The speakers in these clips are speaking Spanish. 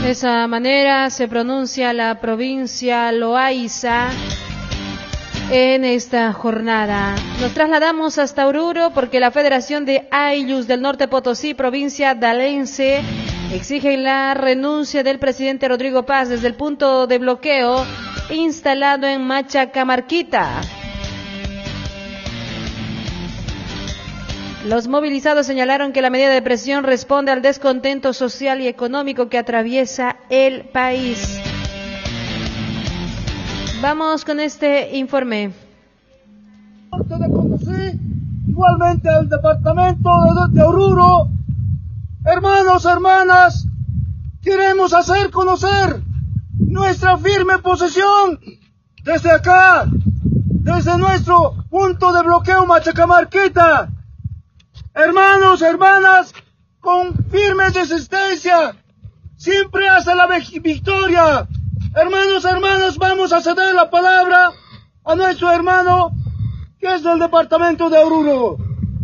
De esa manera se pronuncia la provincia Loaiza en esta jornada. Nos trasladamos hasta Oruro porque la Federación de Ayllus del Norte Potosí, provincia dalense, exige la renuncia del presidente Rodrigo Paz desde el punto de bloqueo instalado en Machacamarquita. Los movilizados señalaron que la medida de presión responde al descontento social y económico que atraviesa el país. Vamos con este informe. Igualmente al departamento de Oruro, hermanos, hermanas, queremos hacer conocer nuestra firme posición desde acá, desde nuestro punto de bloqueo Machacamarquita. Hermanos, hermanas, con firme resistencia, siempre hasta la victoria. Hermanos, hermanas, vamos a ceder la palabra a nuestro hermano, que es del departamento de Oruro.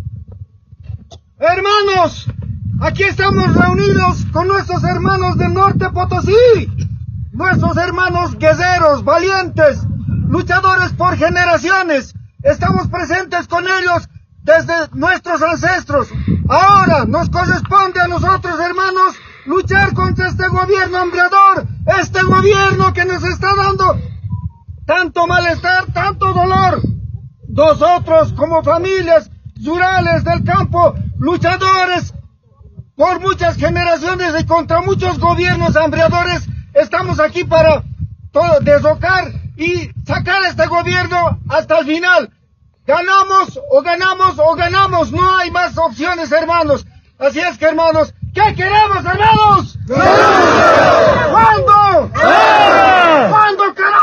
Hermanos, aquí estamos reunidos con nuestros hermanos del Norte Potosí, nuestros hermanos guerreros, valientes, luchadores por generaciones. Estamos presentes con ellos desde nuestros ancestros. Ahora nos corresponde a nosotros, hermanos, luchar contra este gobierno hambriador, este gobierno que nos está dando tanto malestar, tanto dolor. Nosotros, como familias rurales del campo, luchadores por muchas generaciones y contra muchos gobiernos hambriadores, estamos aquí para derrocar y sacar a este gobierno hasta el final. Ganamos o ganamos o ganamos, no hay más opciones, hermanos. Así es que, hermanos, ¿qué queremos, hermanos? ¿Cuándo? ¿Cuándo,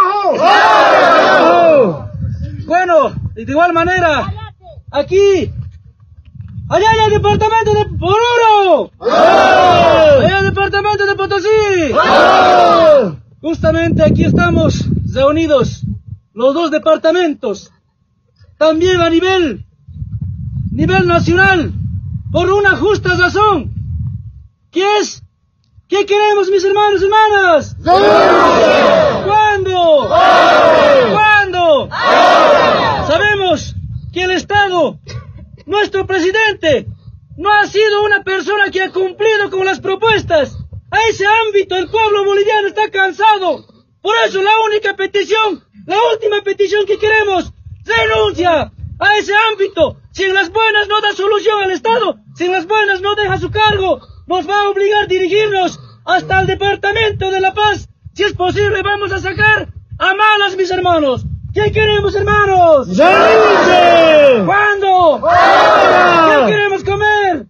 carajo? Bueno, de igual manera, aquí, allá en el departamento de Oruro, allá en el departamento de Potosí, justamente aquí estamos reunidos, los dos departamentos, también a nivel nacional, por una justa razón, que es, ¿qué queremos, mis hermanos y hermanas? ¿Cuándo? ¿Cuándo? Sabemos que el Estado, nuestro presidente, no ha sido una persona que ha cumplido con las propuestas. A ese ámbito el pueblo boliviano está cansado. Por eso la única petición, la última petición que queremos, renuncia a ese ámbito. Si en las buenas no da solución al Estado, si en las buenas no deja su cargo, nos va a obligar a dirigirnos hasta el Departamento de La Paz. Si es posible, vamos a sacar a malas, mis hermanos. ¿Qué queremos, hermanos? ¡Renuncie! ¿Cuándo? ¡Ahora! ¿Qué queremos comer?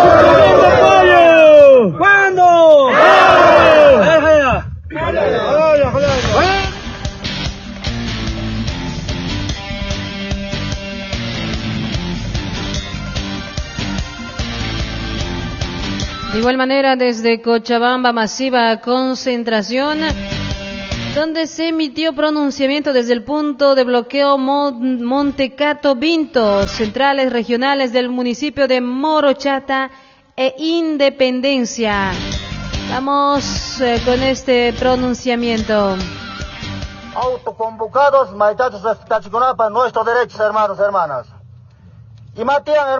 ¡Pollo! ¿Cuándo? De igual manera, desde Cochabamba, masiva concentración, donde se emitió pronunciamiento desde el punto de bloqueo Montecato Vinto, centrales regionales del municipio de Morochata e Independencia. Vamos con este pronunciamiento. Autoconvocados, Maitachos, Tachiconapa, nuestros derechos, hermanos, hermanas. Y Matían,